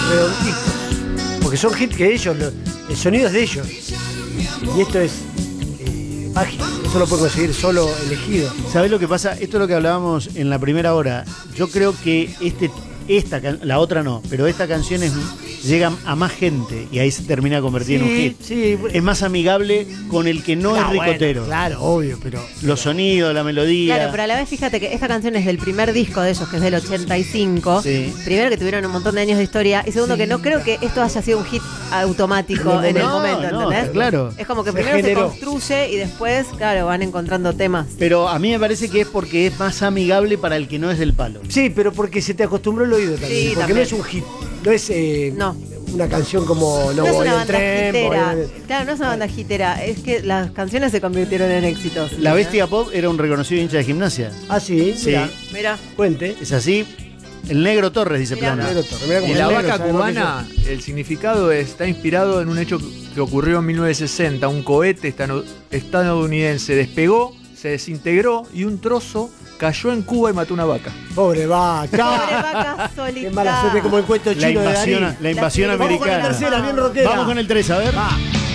redonditos. Porque son hits que ellos, el sonido es de ellos. Y esto es mágico. Eso lo puede conseguir solo elegido. ¿Sabés lo que pasa? Esto es lo que hablábamos en la primera hora. Yo creo que la otra no, pero esta canción llega a más gente y ahí se termina convertida en un hit. Sí, es más amigable con el que no es ricotero. Bueno, claro, obvio, pero... Los sonidos, la melodía. Claro, pero a la vez fíjate que esta canción es del primer disco de ellos, que es del 85. Sí. Primero que tuvieron un montón de años de historia. Y segundo que no creo que esto haya sido un hit automático en el momento, ¿entendés? Claro. Es como que Se primero generó. se construye y después, claro, van encontrando temas. Pero a mí me parece que es porque es más amigable para el que no es del palo. Sí, pero porque se te acostumbró el oído también. Sí, porque también. no es un hit. No es una canción como No es voy una en banda tren. hitera. Claro, no es una banda hitera. Es que las canciones se convirtieron en éxitos. La Bestia Pop era un reconocido hincha de Gimnasia. Ah, sí, Sí. Mira. Cuente. Es así. El Negro Torres, dice Mirá. Plana. Y la vaca cubana, el significado está inspirado en un hecho que ocurrió en 1960. Un cohete estadounidense despegó, se desintegró y un trozo cayó en Cuba y mató una vaca. Pobre vaca. Pobre vaca solita. Qué mala suerte como el cuento chino de Dalí. La invasión Vamos con la americana. Tercera, bien rockera. Vamos con el 3, a ver. Va.